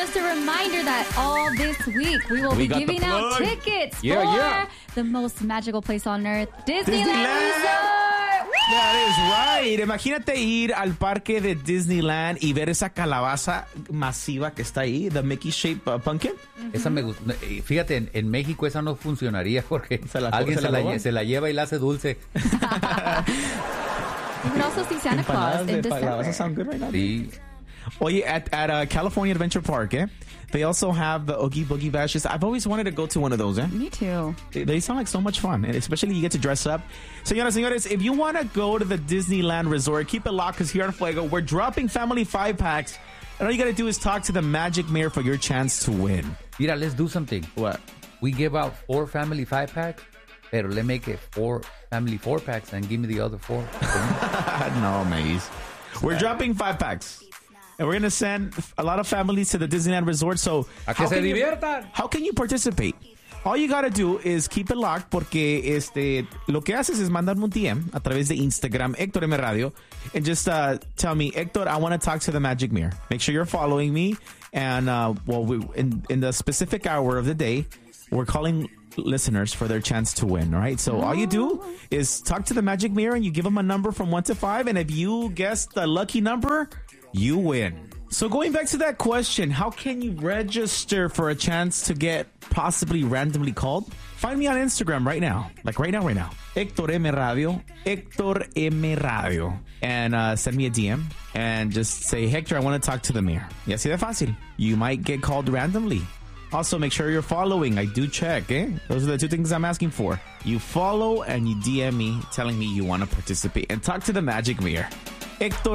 just a reminder that all this week we will be giving out tickets for the most magical place on earth, Disneyland Resort. That is right. Imagínate ir al parque de Disneyland y ver esa calabaza masiva que está ahí, the Mickey shaped pumpkin. Esa me gusta. Fíjate, en México esa no funcionaría porque alguien se la lleva y la hace dulce. You can also see Santa Claus in December. Sound good right now. Sí. Oye, at California Adventure Park, they also have the Oogie Boogie Bashes. I've always wanted to go to one of those, Me too. They sound like so much fun, and especially you get to dress up. Señoras, señores, if you want to go to the Disneyland Resort, keep it locked because here on Fuego, we're dropping family 5-packs. And all you got to do is talk to the Magic Mirror for your chance to win. Mira, let's do something. What? We give out 4 family 5-packs, pero let make it 4 family 4-packs and give me the other 4. No, Maze. We're dropping 5-packs. And we're going to send a lot of families to the Disneyland Resort. So A que se diviertan. How can you participate? All you got to do is keep it locked porque lo que haces es mandarme un DM a través de Instagram, Héctor M Radio, and just tell me, Héctor, I want to talk to the Magic Mirror. Make sure you're following me. And, in the specific hour of the day, we're calling listeners for their chance to win, all right? So all you do is talk to the Magic Mirror and you give them a number from 1 to 5. And if you guess the lucky number, you win. So going back to that question, how can you register for a chance to get possibly randomly called? Find me on Instagram right now. Like right now. Héctor M Radio. Héctor M Radio. And send me a DM and just say, Hector, I want to talk to the mayor. Y así de fácil. You might get called randomly. Also, make sure you're following. I do check, Those are the 2 things I'm asking for. You follow and you DM me telling me you want to participate and talk to the Magic Mirror. Héctor